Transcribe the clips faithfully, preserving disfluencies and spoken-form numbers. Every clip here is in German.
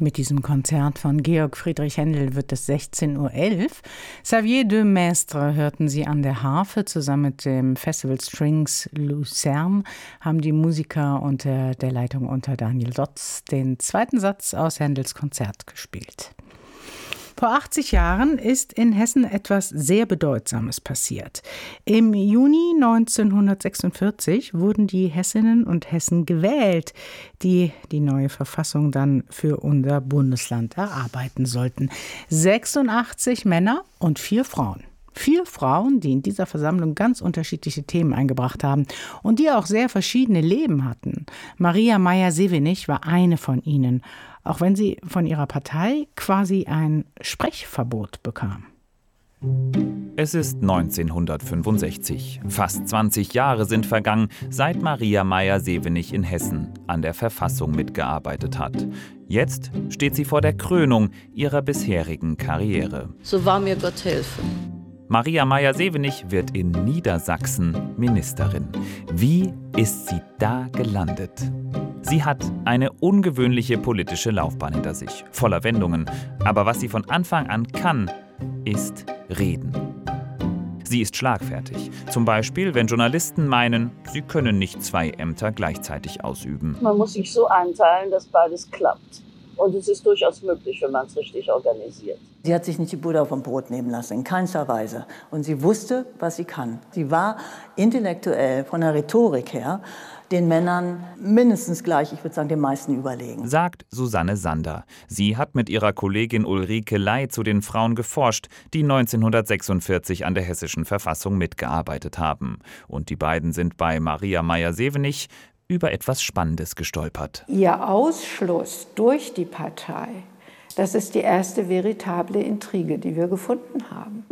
Mit diesem Konzert von Georg Friedrich Händel wird es sechzehn Uhr elf. Xavier de Maistre hörten Sie an der Harfe. Zusammen mit dem Festival Strings Lucerne haben die Musiker unter der Leitung unter Daniel Dotz den zweiten Satz aus Händels Konzert gespielt. Vor achtzig Jahren ist in Hessen etwas sehr Bedeutsames passiert. Im Juni neunzehnhundertsechsundvierzig wurden die Hessinnen und Hessen gewählt, die die neue Verfassung dann für unser Bundesland erarbeiten sollten. sechsundachtzig Männer und vier Frauen. Vier Frauen, die in dieser Versammlung ganz unterschiedliche Themen eingebracht haben und die auch sehr verschiedene Leben hatten. Maria Maier-Sevenich war eine von ihnen, auch wenn sie von ihrer Partei quasi ein Sprechverbot bekam. Es ist neunzehnhundertfünfundsechzig. Fast zwanzig Jahre sind vergangen, seit Maria Maier-Sevenich in Hessen an der Verfassung mitgearbeitet hat. Jetzt steht sie vor der Krönung ihrer bisherigen Karriere. So wahr mir Gott helfe. Maria Maier-Sevenich wird in Niedersachsen Ministerin. Wie ist sie da gelandet? Sie hat eine ungewöhnliche politische Laufbahn hinter sich, voller Wendungen. Aber was sie von Anfang an kann, ist reden. Sie ist schlagfertig. Zum Beispiel, wenn Journalisten meinen, sie können nicht zwei Ämter gleichzeitig ausüben. Man muss sich so einteilen, dass beides klappt. Und es ist durchaus möglich, wenn man es richtig organisiert. Sie hat sich nicht die Butter vom Brot nehmen lassen, in keinster Weise. Und sie wusste, was sie kann. Sie war intellektuell, von der Rhetorik her, den Männern mindestens gleich, ich würde sagen, den meisten überlegen. Sagt Susanne Sander. Sie hat mit ihrer Kollegin Ulrike Ley zu den Frauen geforscht, die neunzehnhundertsechsundvierzig an der hessischen Verfassung mitgearbeitet haben. Und die beiden sind bei Maria Maier-Sevenich über etwas Spannendes gestolpert. Ihr Ausschluss durch die Partei, das ist die erste veritable Intrige, die wir gefunden haben.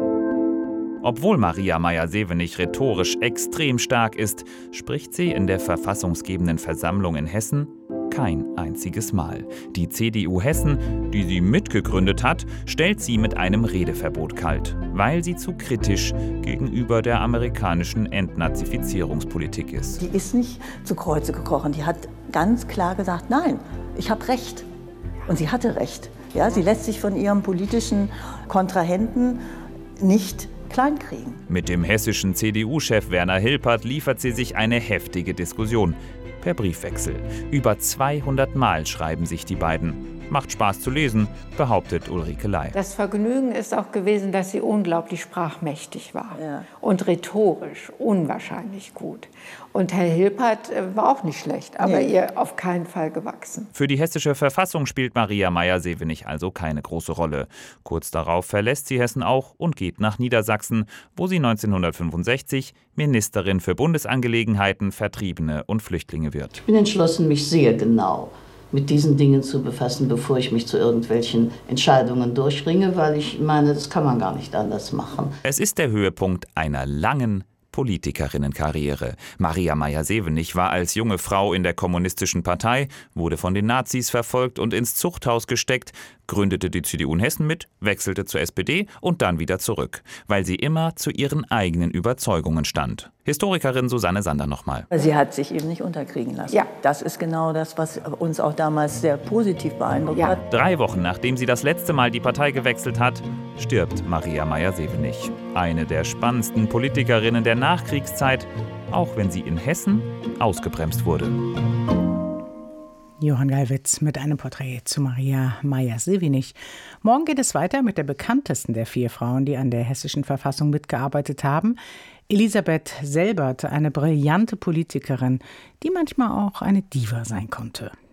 Obwohl Maria Maier-Sevenich rhetorisch extrem stark ist, spricht sie in der verfassungsgebenden Versammlung in Hessen kein einziges Mal. Die C D U Hessen, die sie mitgegründet hat, stellt sie mit einem Redeverbot kalt, weil sie zu kritisch gegenüber der amerikanischen Entnazifizierungspolitik ist. Die ist nicht zu Kreuze gekrochen. Die hat ganz klar gesagt, nein, ich habe Recht. Und sie hatte Recht. Ja, sie lässt sich von ihrem politischen Kontrahenten nicht kleinkriegen. Mit dem hessischen C D U-Chef Werner Hilpert liefert sie sich eine heftige Diskussion. Per Briefwechsel. Über zweihundert Mal schreiben sich die beiden. Macht Spaß zu lesen, behauptet Ulrike Ley. Das Vergnügen ist auch gewesen, dass sie unglaublich sprachmächtig war. Ja. Und rhetorisch unwahrscheinlich gut. Und Herr Hilpert war auch nicht schlecht, aber nee. ihr auf keinen Fall gewachsen. Für die hessische Verfassung spielt Maria Maier-Sevenich also keine große Rolle. Kurz darauf verlässt sie Hessen auch und geht nach Niedersachsen, wo sie neunzehnhundertfünfundsechzig Ministerin für Bundesangelegenheiten, Vertriebene und Flüchtlinge wird. Ich bin entschlossen, mich sehr genau mit diesen Dingen zu befassen, bevor ich mich zu irgendwelchen Entscheidungen durchringe, weil ich meine, das kann man gar nicht anders machen. Es ist der Höhepunkt einer langen Politikerinnenkarriere. Maria Maier-Sevenich war als junge Frau in der Kommunistischen Partei, wurde von den Nazis verfolgt und ins Zuchthaus gesteckt, gründete die C D U in Hessen mit, wechselte zur S P D und dann wieder zurück, weil sie immer zu ihren eigenen Überzeugungen stand. Historikerin Susanne Sander nochmal. Sie hat sich eben nicht unterkriegen lassen. Ja. Das ist genau das, was uns auch damals sehr positiv beeindruckt ja. hat. Drei Wochen nachdem sie das letzte Mal die Partei gewechselt hat, stirbt Maria Maier-Sevenich. Eine der spannendsten Politikerinnen der Nachkriegszeit, auch wenn sie in Hessen ausgebremst wurde. Johann Gallwitz mit einem Porträt zu Maria Maier-Sevenich. Morgen geht es weiter mit der bekanntesten der vier Frauen, die an der hessischen Verfassung mitgearbeitet haben. Elisabeth Selbert, eine brillante Politikerin, die manchmal auch eine Diva sein konnte.